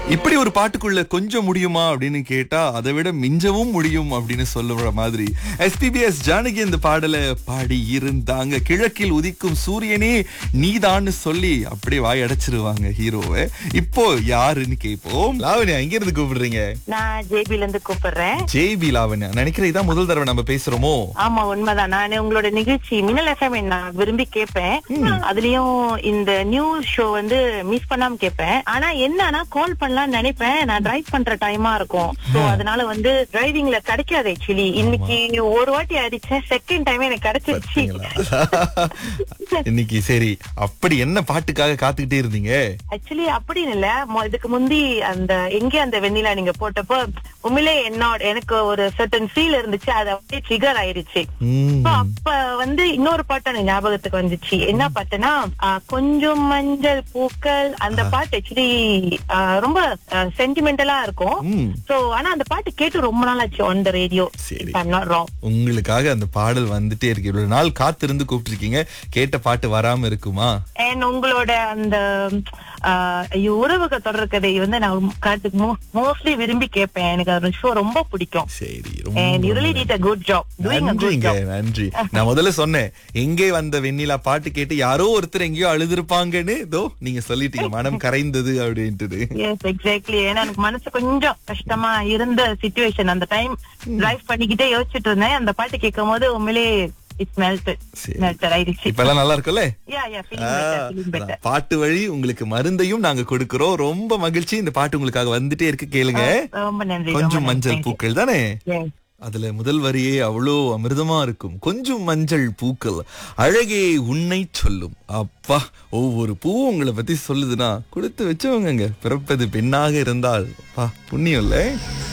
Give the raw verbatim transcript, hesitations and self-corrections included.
இப்படி ஒரு பாட்டுக்குள்ள கொஞ்சம் முடியுமா அப்படின்னு கேட்டா அதை விட மிஞ்சவும் முடியும் அப்படின்னு சொல்லுற மாதிரி எஸ்பிபிஎஸ் ஜானகி இந்த பாடலை பாடி இருந்தாங்க. கிழக்கில் உதிக்கும் சூரியனே நீதான்னு சொல்லி அப்படியே வாய் அடைச்சிருவாங்க ஹீரோவை. இப்போ யாருன்னு கேட்போம். லாவண்யா, எங்க இருந்து கூப்பிடுறீங்க? நான் ஜேபில இருந்து கூப்பிடுறேன். ஜேபி லாவண்யா, நினைக்கிறேன் இதான் முதல் தடவை நம்ம பேசுறோமோ? ஆமா, உண்மைதான். நான் உங்களோட நிகழ்ச்சி மின்னல் எஃப்எம் நான் விரும்பி கேட்பேன். அதுலயும் இந்த நியூஸ் ஷோ வந்து மிஸ் பண்ணாம கேட்பேன். ஆனா என்னன்னா கால் பண்ணலாம் நினைப்பேன், நான் டிரைவ் பண்ற டைமா இருக்கும். சோ அதனால வந்து டிரைவிங்ல கிடைக்காது. ஆக்சுவலி இன்னைக்கு ஒரு வாட்டி அடிச்சேன், செகண்ட் டைம் எனக்கு கிடைச்சிருச்சு. இன்னைக்கு சரி, அப்படி என்ன பாட்டுக்காக காத்துக்கிட்டே இருந்தீங்க? ஆக்சுவலி அப்படின்னு இல்ல, இதுக்கு முந்தி அந்த எங்கே அந்த வெண்ணிலா நீங்க போட்டப்போ உண்மையிலே என்னோட எனக்கு ஒரு சர்டன் ஃபீல் இருந்துச்சு. அது அப்படியே ட்ரிகர் ஆயிருச்சு. அப்ப வந்து இன்னொரு பாட்டு எனக்கு ஞாபகத்துக்கு வந்துச்சு. என்ன பாட்டுன்னா கொஞ்சம் மஞ்சள் பூக்கள். அந்த பாட்டு ஆக்சுவலி ரொம்ப சென்டிமெண்டலா இருக்கும். சோ ஆனா அந்த பாட்டு கேட்டு ரொம்ப நாள் ஆச்சு ஆன் தி ரேடியோ. உங்களுக்காக அந்த பாடல் வந்துட்டே இருக்கு. இவ்வளவு நாள் காத்திருந்து கூப்பிட்டு இருக்கீங்க, கேட்ட பாட்டு வராம இருக்குமா? அண்ட் உங்களோட அந்த உறவுக தொடர் கதை வந்து நான் மோஸ்ட்லி விரும்பி கேட்பேன். எனக்கு அந்த ஷோ ரொம்ப பிடிக்கும். சரி, குட் ஜாப். நன்றி. நான் முதல்ல சொன்னேன், எங்கே வந்த வெண்ணிலா பாட்டு கேட்டு யாரோ ஒருத்தர் எங்கேயோ அழுதுருப்பாங்கன்னு. தோ நீங்க சொல்லிட்டீங்க, மனம் கரைந்தது அப்படின்ட்டு. எக்ஸாக்ட்லி. ஏன்னா எனக்கு மனசு கொஞ்சம் கஷ்டமா இருந்த சிச்சுவேஷன். அந்த டைம் டிரைவ் பண்ணிக்கிட்டே யோசிச்சுட்டு இருந்தேன். அந்த பாட்டு கேட்கும் போது உண்மையிலே நல்லா இருக்கும்ல. பாட்டு வழி உங்களுக்கு மருந்தையும் நாங்க கொடுக்கிறோம். ரொம்ப மகிழ்ச்சி. இந்த பாட்டு உங்களுக்காக வந்துட்டே இருக்கு, கேளுங்க. கொஞ்சம் மஞ்சள் பூக்கள் தானே அதுல முதல் வரியே அவ்வளோ அமிர்தமா இருக்கும். கொஞ்சம் மஞ்சள் பூக்கள் அழகே உன்னை சொல்லும். அப்பா, ஒவ்வொரு பூவும் உங்களை பத்தி சொல்லுதுன்னா கொடுத்து வச்சவங்க பிறப்பது பெண்ணாக இருந்தால் அப்பா புண்ணியம் இல்ல.